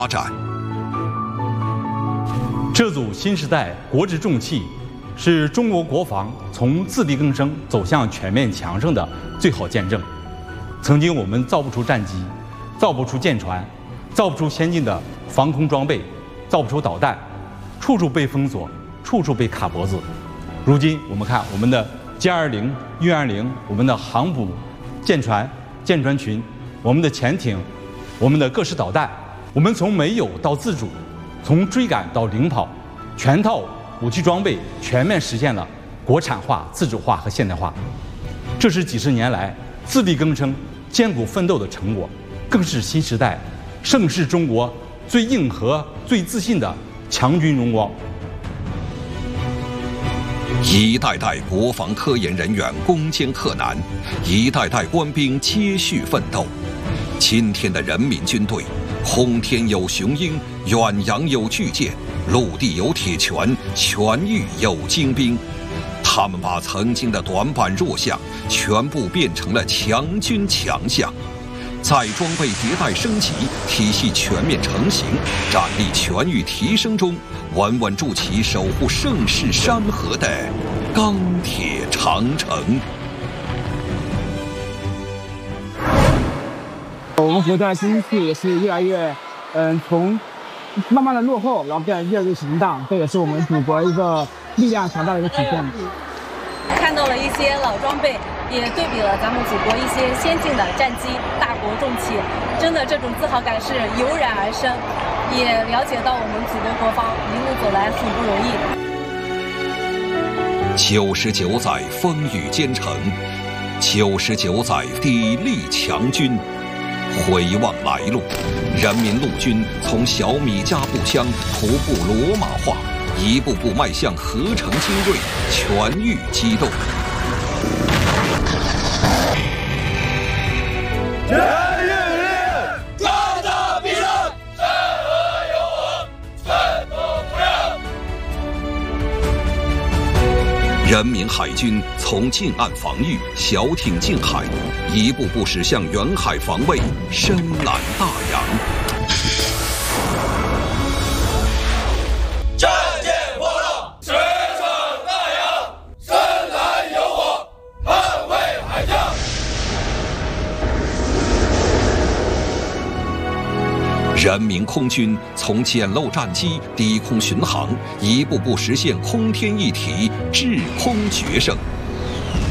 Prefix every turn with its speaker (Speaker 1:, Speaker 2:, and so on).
Speaker 1: 发展。
Speaker 2: 这组新时代国之重器，是中国国防从自力更生走向全面强盛的最好见证。曾经我们造不出战机，造不出舰船，造不出先进的防空装备，造不出导弹，处处被封锁，处处被卡脖子。如今我们看我们的歼20、运20，我们的航母、舰船、舰船群，我们的潜艇，我们的各式导弹，我们从没有到自主，从追赶到领跑，全套武器装备全面实现了国产化、自主化和现代化。这是几十年来自力更生、艰苦奋斗的成果，更是新时代盛世中国最硬核、最自信的强军荣光。
Speaker 1: 一代代国防科研人员攻坚克难，一代代官兵接续奋斗。今天的人民军队，轰天有雄鹰，远洋有巨舰，陆地有铁拳，全域有精兵。他们把曾经的短板弱项全部变成了强军强项，在装备迭代升级、体系全面成型、战力全域提升中，稳稳筑起守护盛世山河的钢铁长城。
Speaker 3: 我们国家的经济也是越来越，从慢慢的落后，然后变得越来越强大，这也是我们祖国一个力量强大的一个体现。
Speaker 4: 看到了一些老装备，也对比了咱们祖国一些先进的战机、大国重器，真的这种自豪感是油然而生，也了解到我们祖国国防一路走来很不容
Speaker 1: 易。99载风雨兼程，99载砥砺强军。回望来路，人民陆军从小米加步枪徒步罗马化，一步步迈向合成精锐、全域机动。
Speaker 5: 全域令，高大必胜，山河有我，寸步不让。
Speaker 1: 人民海军从近岸防御、小艇近海，一步步驶向远海防卫、深揽大洋。
Speaker 5: 战舰破浪，驰骋大洋，深蓝有我，捍卫海疆。
Speaker 1: 人民空军从简陋战机、低空巡航，一步步实现空天一体、制空决胜。